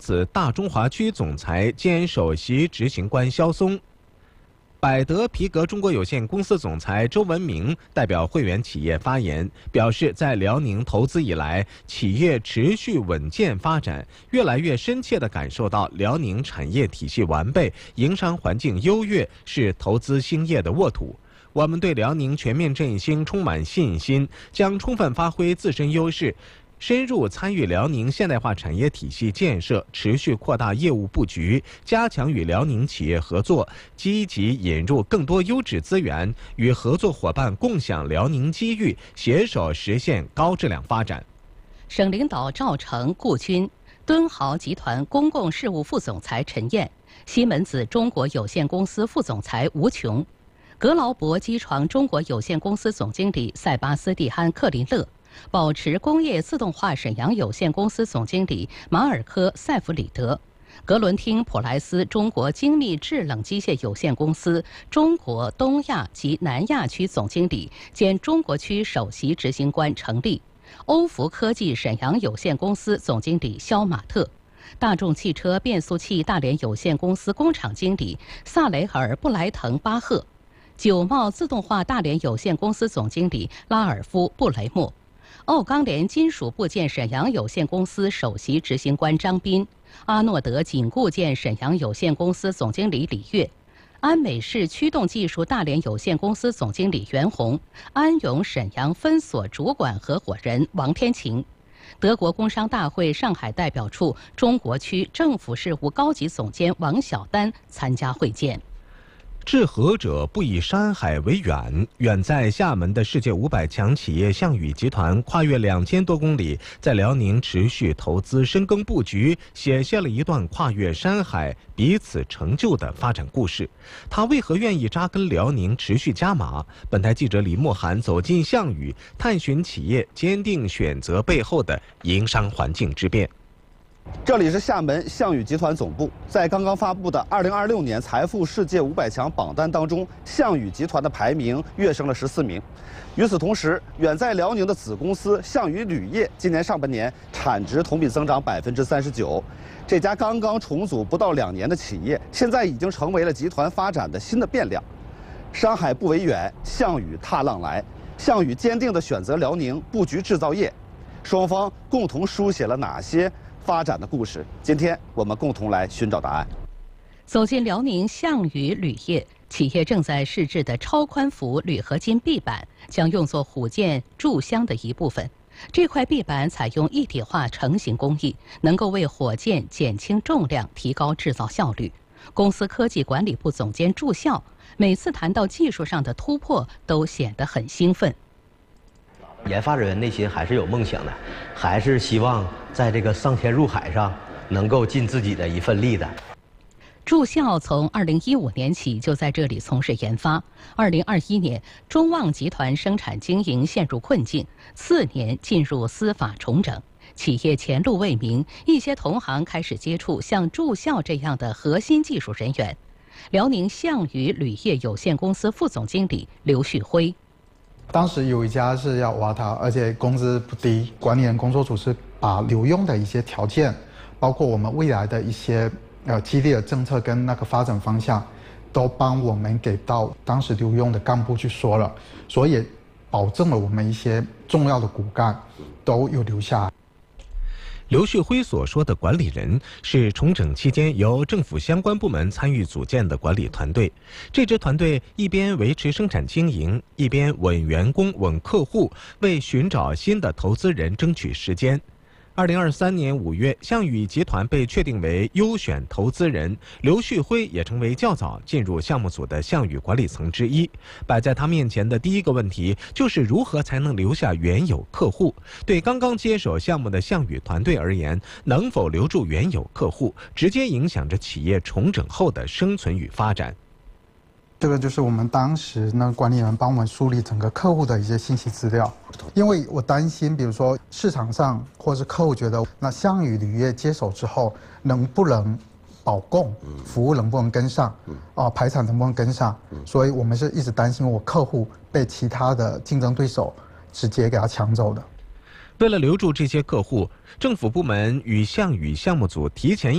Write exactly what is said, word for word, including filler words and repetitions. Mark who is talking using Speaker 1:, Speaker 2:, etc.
Speaker 1: 此，大中华区总裁兼首席执行官肖松。 百德皮革中国有限公司总裁周文明代表会员企业发言，表示，在辽宁投资以来，企业持续稳健发展，越来越深切地感受到辽宁产业体系完备、营商环境优越是投资兴业的沃土。 我们对辽宁全面振兴充满信心，将充分发挥自身优势，深入参与辽宁现代化产业体系建设，持续扩大业务布局，加强与辽宁企业合作，积极引入更多优质资源，与合作伙伴共享辽宁机遇，携手实现高质量发展。
Speaker 2: 省领导赵成、顾军，敦豪集团公共事务副总裁陈燕，西门子中国有限公司副总裁吴琼。 格劳博机床中国有限公司总经理塞巴斯蒂安·克林勒，宝驰工业自动化沈阳有限公司总经理马尔科·塞弗里德，格伦汀普莱斯中国精密制冷机械有限公司中国、东亚及南亚区总经理兼中国区首席执行官程立，欧孚科技沈阳有限公司总经理肖马特。 大众汽车变速器大连有限公司工厂经理萨雷尔·布莱滕巴赫，九茂自动化大连有限公司总经理拉尔夫·布雷默，奥钢联金属部件沈阳有限公司首席执行官张斌，阿诺德紧固件沈阳有限公司总经理李跃，安美式驱动技术大连有限公司总经理袁红，安永沈阳分所主管合伙人王天晴。 德国工商大会上海代表处中国区政府事务高级总监王晓丹参加会见。
Speaker 1: 治和者不以山海为远。远在厦门的世界五百强企业项羽集团，跨越两千多公里，在辽宁持续投资深耕布局，写下了一段跨越山海、彼此成就的发展故事。他为何愿意扎根辽宁，持续加码？本台记者李默涵走进项羽，探寻企业坚定选择背后的营商环境之变。
Speaker 3: 这里是厦门项羽集团总部，在刚刚发布的二零二六年财富世界五百强榜单当中，项羽集团的排名跃升了十四名。与此同时，远在辽宁的子公司项羽铝业今年上半年产值同比增长百分之三十九。这家刚刚重组不到两年的企业，现在已经成为了集团发展的新的变量。山海不为远，项羽踏浪来。项羽坚定地选择辽宁布局制造业，双方共同书写了哪些 发展的故事，今天我们共同来寻找答案。
Speaker 2: 走进辽宁项羽铝业，企业正在试制的超宽幅铝合金壁板将用作虎剑柱箱的一部分。这块壁板采用一体化成型工艺，能够为火箭减轻重量，提高制造效率。公司科技管理部总监祝孝每次谈到技术上的突破，都显得很兴奋。
Speaker 4: 研发人员内心还是有梦想的，还是希望在这个上天入海上能够尽自己的一份力的。
Speaker 2: 祝孝从二零一五年起就在这里从事研发。二零二一年，中旺集团生产经营陷入困境，次年进入司法重整，企业前路未明。一些同行开始接触像祝孝这样的核心技术人员。辽宁项羽铝业有限公司副总经理刘旭辉。
Speaker 5: 当时有一家是要挖他，而且工资不低。管理人工作组是把留用的一些条件，包括我们未来的一些呃激励的政策跟那个发展方向，都帮我们给到当时留用的干部去说了，所以保证了我们一些重要的骨干都有留下来。
Speaker 1: 刘旭辉所说的管理人是重整期间由政府相关部门参与组建的管理团队。这支团队一边维持生产经营，一边稳员工、稳客户，为寻找新的投资人争取时间。 二零二三年五月，项羽集团被确定为优选投资人，刘旭辉也成为较早进入项目组的项羽管理层之一。摆在他面前的第一个问题就是如何才能留下原有客户。对刚刚接手项目的项羽团队而言，能否留住原有客户，直接影响着企业重整后的生存与发展。
Speaker 5: 这个就是我们当时那管理人帮我们梳理整个客户的一些信息资料，因为我担心，比如说市场上或是客户觉得，那项羽铝业接手之后能不能保供，服务能不能跟上，啊，排产能不能跟上，所以我们是一直担心我客户被其他的竞争对手直接给他抢走的。
Speaker 1: 为了留住这些客户，政府部门与项羽项目组提前